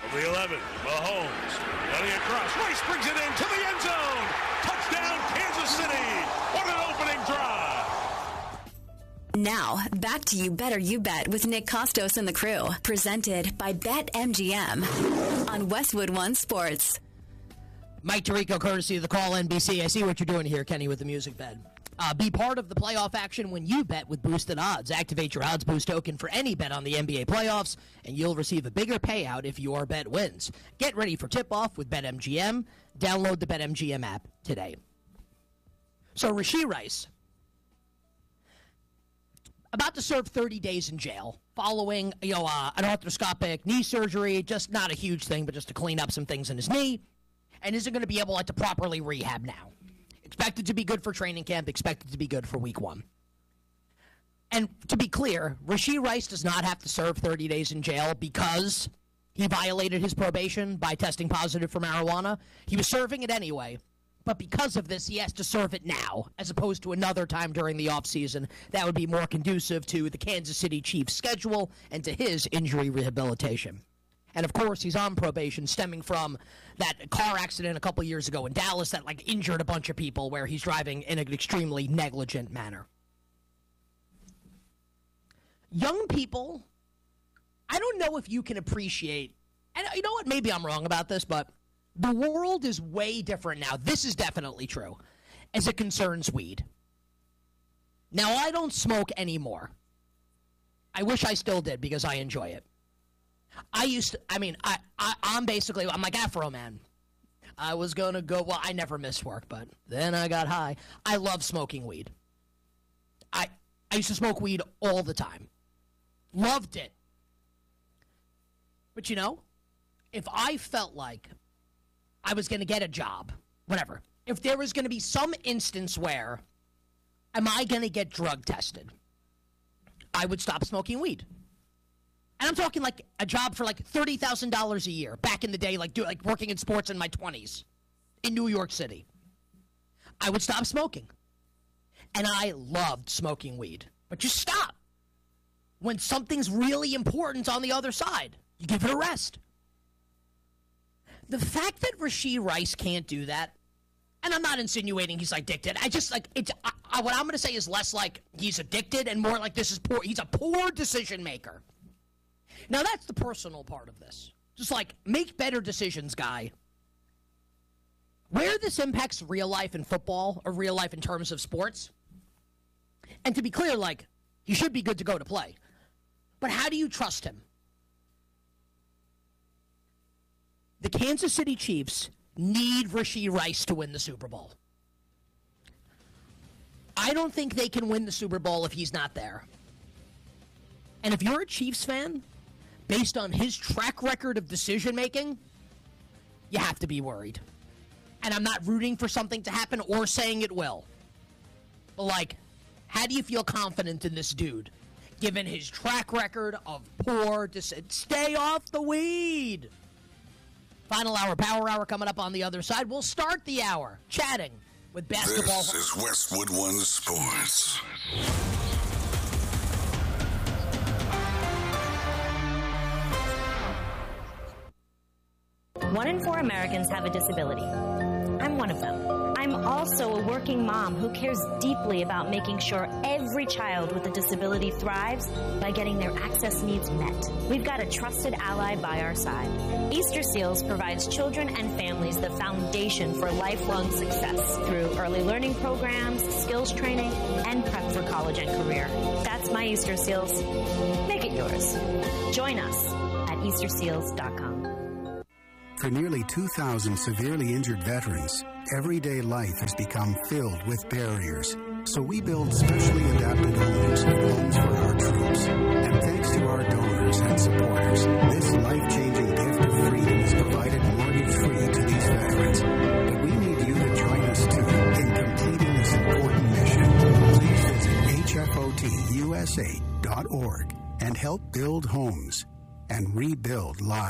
The 11, Mahomes, running across. Rice brings it into the end zone. Touchdown, Kansas City. What an opening drive. Now, back to You Better You Bet with Nick Costos and the crew. Presented by BetMGM on Westwood One Sports. Mike Tirico, courtesy of the Call NBC. I see what you're doing here, Kenny, with the music bed. Be part of the playoff action when you bet with boosted odds. Activate your odds boost token for any bet on the NBA playoffs, and you'll receive a bigger payout if your bet wins. Get ready for tip-off with BetMGM. Download the BetMGM app today. So, Rashee Rice, about to serve 30 days in jail following an arthroscopic knee surgery. Just not a huge thing, but just to clean up some things in his knee. And isn't going to be able to properly rehab now. Expected to be good for training camp, expected to be good for week 1. And to be clear, Rashee Rice does not have to serve 30 days in jail because he violated his probation by testing positive for marijuana. He was serving it anyway, but because of this, he has to serve it now, as opposed to another time during the offseason that would be more conducive to the Kansas City Chiefs' schedule and to his injury rehabilitation. And, of course, he's on probation stemming from that car accident a couple years ago in Dallas that, injured a bunch of people where he's driving in an extremely negligent manner. Young people, I don't know if you can appreciate, and you know what, maybe I'm wrong about this, but the world is way different now. This is definitely true as it concerns weed. Now, I don't smoke anymore. I wish I still did because I enjoy it. I'm like Afro Man. I was going to go, I never missed work, but then I got high. I love smoking weed. I used to smoke weed all the time. Loved it. But if I felt like I was going to get a job, whatever, if there was going to be some instance where am I going to get drug tested, I would stop smoking weed. And I'm talking a job for $30,000 a year back in the day, working in sports in my 20s in New York City. I would stop smoking. And I loved smoking weed. But you stop. When something's really important on the other side, you give it a rest. The fact that Rashee Rice can't do that, and I'm not insinuating he's addicted. I just what I'm going to say is less he's addicted and more this is poor. He's a poor decision maker. Now, that's the personal part of this. Just make better decisions, guy. Where this impacts real life in football or real life in terms of sports, and to be clear, he should be good to go to play. But how do you trust him? The Kansas City Chiefs need Rashee Rice to win the Super Bowl. I don't think they can win the Super Bowl if he's not there. And if you're a Chiefs fan, based on his track record of decision-making, you have to be worried. And I'm not rooting for something to happen or saying it will. But, how do you feel confident in this dude, given his track record of poor decision? Stay off the weed! Final hour, power hour coming up on the other side. We'll start the hour chatting with basketball. This is Westwood One Sports. 1 in 4 Americans have a disability. I'm one of them. I'm also a working mom who cares deeply about making sure every child with a disability thrives by getting their access needs met. We've got a trusted ally by our side. Easter Seals provides children and families the foundation for lifelong success through early learning programs, skills training, and prep for college and career. That's my Easter Seals. Make it yours. Join us at EasterSeals.com. For nearly 2,000 severely injured veterans, everyday life has become filled with barriers. So we build specially adapted homes for our troops. And thanks to our donors and supporters, this life-changing gift of freedom is provided mortgage-free to these veterans. But we need you to join us too in completing this important mission. Please visit hfotusa.org and help build homes and rebuild lives.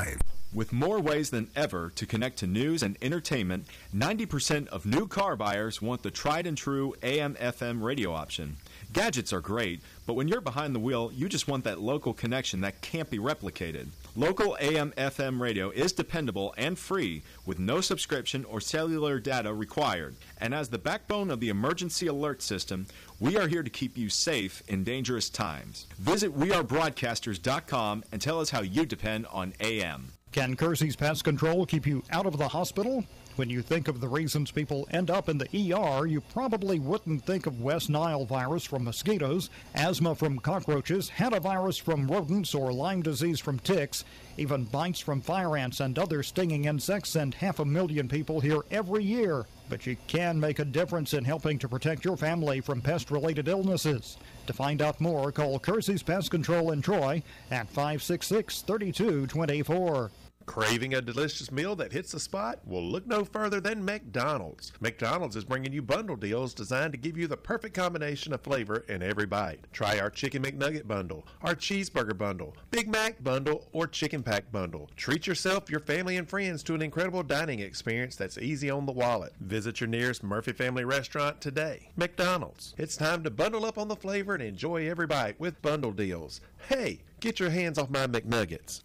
With more ways than ever to connect to news and entertainment, 90% of new car buyers want the tried and true AM/FM radio option. Gadgets are great, but when you're behind the wheel, you just want that local connection that can't be replicated. Local AM/FM radio is dependable and free with no subscription or cellular data required. And as the backbone of the emergency alert system, we are here to keep you safe in dangerous times. Visit wearebroadcasters.com and tell us how you depend on AM. Can Kersey's Pest Control keep you out of the hospital? When you think of the reasons people end up in the ER, you probably wouldn't think of West Nile virus from mosquitoes, asthma from cockroaches, hantavirus from rodents, or Lyme disease from ticks. Even bites from fire ants and other stinging insects send 500,000 people here every year. But you can make a difference in helping to protect your family from pest-related illnesses. To find out more, call Kersey's Pest Control in Troy at 566-3224. Craving a delicious meal that hits the spot? Well, look no further than McDonald's. McDonald's is bringing you bundle deals designed to give you the perfect combination of flavor in every bite. Try our Chicken McNugget bundle, our Cheeseburger bundle, Big Mac bundle, or Chicken Pack bundle. Treat yourself, your family, and friends to an incredible dining experience that's easy on the wallet. Visit your nearest Murphy Family restaurant today. McDonald's. It's time to bundle up on the flavor and enjoy every bite with bundle deals. Hey, get your hands off my McNuggets.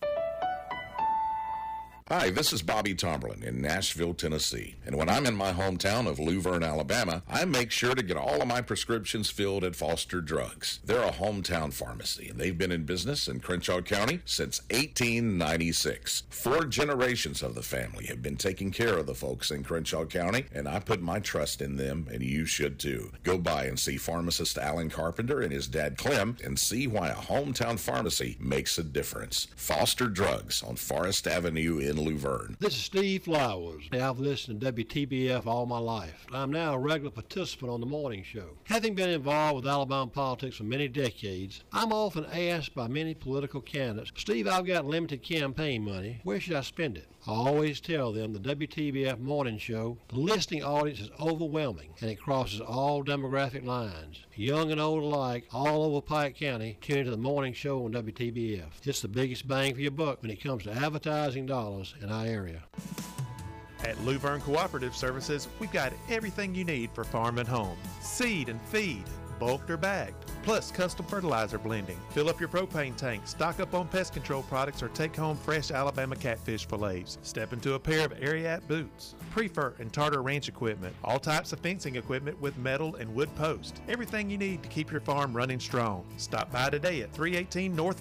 Hi, this is Bobby Tomberlin in Nashville, Tennessee. And when I'm in my hometown of Luverne, Alabama, I make sure to get all of my prescriptions filled at Foster Drugs. They're a hometown pharmacy, and they've been in business in Crenshaw County since 1896. 4 generations of the family have been taking care of the folks in Crenshaw County, and I put my trust in them, and you should too. Go by and see pharmacist Alan Carpenter and his dad Clem and see why a hometown pharmacy makes a difference. Foster Drugs on Forest Avenue in Luverne. This is Steve Flowers. I've listened to WTBF all my life. I'm now a regular participant on the morning show. Having been involved with Alabama politics for many decades, I'm often asked by many political candidates, Steve, I've got limited campaign money. Where should I spend it? I always tell them the WTBF morning show, the listening audience is overwhelming and it crosses all demographic lines. Young and old alike, all over Pike County, tune into the morning show on WTBF. It's the biggest bang for your buck when it comes to advertising dollars in our area. At Luverne Cooperative Services, we've got everything you need for farm and home. Seed and feed, bulked or bagged, plus custom fertilizer blending. Fill up your propane tank, stock up on pest control products, or take home fresh Alabama catfish fillets. Step into a pair of Ariat boots, Prefer and Tartar Ranch equipment, all types of fencing equipment with metal and wood posts. Everything you need to keep your farm running strong. Stop by today at 318 North